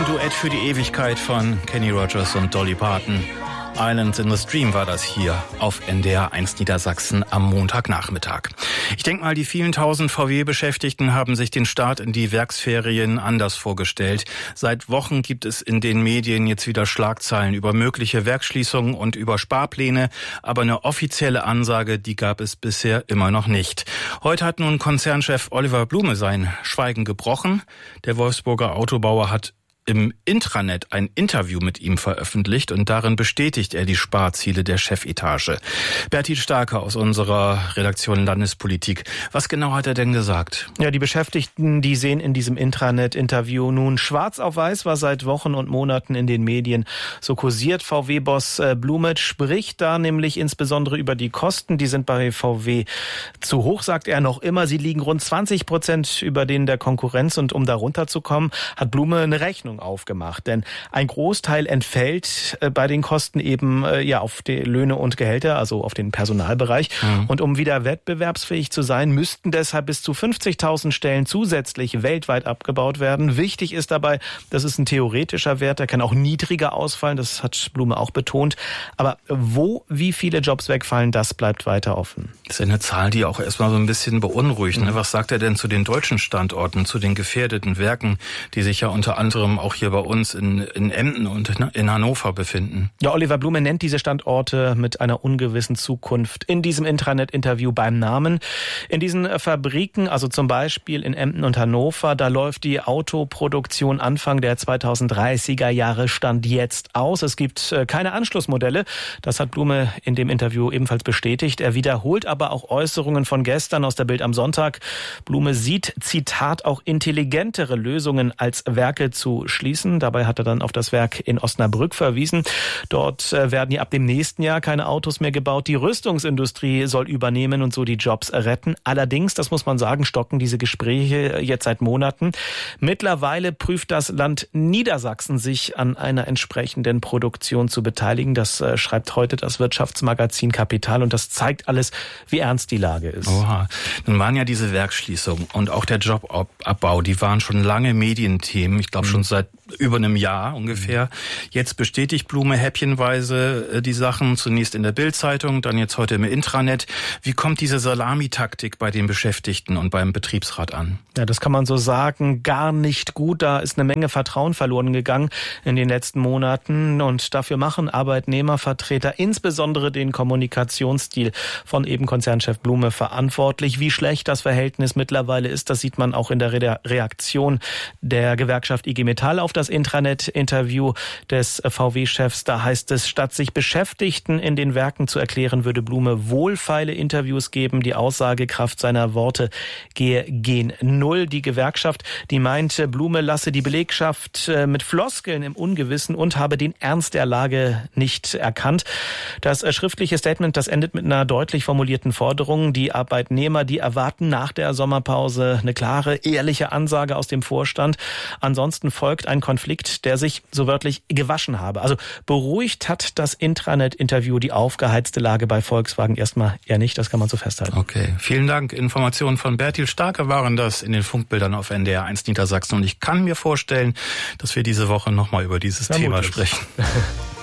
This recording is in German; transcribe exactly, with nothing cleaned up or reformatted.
Ein Duett für die Ewigkeit von Kenny Rogers und Dolly Parton. Islands in the Stream war das hier auf N D R eins Niedersachsen am Montagnachmittag. Ich denke mal, die vielen tausend V W-Beschäftigten haben sich den Start in die Werksferien anders vorgestellt. Seit Wochen gibt es in den Medien jetzt wieder Schlagzeilen über mögliche Werksschließungen und über Sparpläne. Aber eine offizielle Ansage, die gab es bisher immer noch nicht. Heute hat nun Konzernchef Oliver Blume sein Schweigen gebrochen. Der Wolfsburger Autobauer hat im Intranet ein Interview mit ihm veröffentlicht und darin bestätigt er die Sparziele der Chefetage. Bertil Starke aus unserer Redaktion Landespolitik. Was genau hat er denn gesagt? Ja, die Beschäftigten, die sehen in diesem Intranet-Interview nun schwarz auf weiß, was seit Wochen und Monaten in den Medien so kursiert. V W-Boss Blume spricht da nämlich insbesondere über die Kosten. Die sind bei V W zu hoch, sagt er noch immer. Sie liegen rund zwanzig Prozent über denen der Konkurrenz. Und um da runterzukommen, hat Blume eine Rechnung aufgemacht, denn ein Großteil entfällt äh, bei den Kosten eben äh, ja auf die Löhne und Gehälter, also auf den Personalbereich. Mhm. Und um wieder wettbewerbsfähig zu sein, müssten deshalb bis zu fünfzigtausend Stellen zusätzlich weltweit abgebaut werden. Wichtig ist dabei, das ist ein theoretischer Wert, der kann auch niedriger ausfallen, das hat Blume auch betont. Aber wo, wie viele Jobs wegfallen, das bleibt weiter offen. Das ist eine Zahl, die auch erstmal so ein bisschen beunruhigt. Mhm. Was sagt er denn zu den deutschen Standorten, zu den gefährdeten Werken, die sich ja unter anderem auch hier bei uns in, in Emden und in Hannover befinden? Ja, Oliver Blume nennt diese Standorte mit einer ungewissen Zukunft in diesem Intranet-Interview beim Namen. In diesen Fabriken, also zum Beispiel in Emden und Hannover, da läuft die Autoproduktion Anfang der zweitausenddreißiger Jahre Stand jetzt aus. Es gibt keine Anschlussmodelle. Das hat Blume in dem Interview ebenfalls bestätigt. Er wiederholt aber auch Äußerungen von gestern aus der Bild am Sonntag. Blume sieht, Zitat, auch intelligentere Lösungen als Werke zu schließen. Dabei hat er dann auf das Werk in Osnabrück verwiesen. Dort werden ja ab dem nächsten Jahr keine Autos mehr gebaut. Die Rüstungsindustrie soll übernehmen und so die Jobs retten. Allerdings, das muss man sagen, stocken diese Gespräche jetzt seit Monaten. Mittlerweile prüft das Land Niedersachsen, sich an einer entsprechenden Produktion zu beteiligen. Das schreibt heute das Wirtschaftsmagazin Kapital und das zeigt alles, wie ernst die Lage ist. Oha. Nun waren ja diese Werksschließungen und auch der Jobabbau, die waren schon lange Medienthemen. Ich glaube schon seit über einem Jahr ungefähr. Jetzt bestätigt Blume häppchenweise die Sachen, zunächst in der Bild-Zeitung, dann jetzt heute im Intranet. Wie kommt diese Salamitaktik bei den Beschäftigten und beim Betriebsrat an? Ja, das kann man so sagen, gar nicht gut. Da ist eine Menge Vertrauen verloren gegangen in den letzten Monaten und dafür machen Arbeitnehmervertreter insbesondere den Kommunikationsstil von eben Konzernchef Blume verantwortlich. Wie schlecht das Verhältnis mittlerweile ist, das sieht man auch in der Reaktion der Gewerkschaft I G Metall auf das Intranet-Interview des V W-Chefs. Da heißt es, statt sich Beschäftigten in den Werken zu erklären, würde Blume wohlfeile Interviews geben. Die Aussagekraft seiner Worte gehe gen Null. Die Gewerkschaft, die meint, Blume lasse die Belegschaft mit Floskeln im Ungewissen und habe den Ernst der Lage nicht erkannt. Das schriftliche Statement, das endet mit einer deutlich formulierten Forderung. Die Arbeitnehmer, die erwarten nach der Sommerpause eine klare, ehrliche Ansage aus dem Vorstand. Ansonsten folgt ein Konflikt, der sich so wörtlich gewaschen habe. Also beruhigt hat das Intranet-Interview die aufgeheizte Lage bei Volkswagen erstmal eher nicht. Das kann man so festhalten. Okay, vielen Dank. Informationen von Bertil Starke waren das in den Funkbildern auf N D R eins Niedersachsen. Und ich kann mir vorstellen, dass wir diese Woche nochmal über dieses Thema sprechen.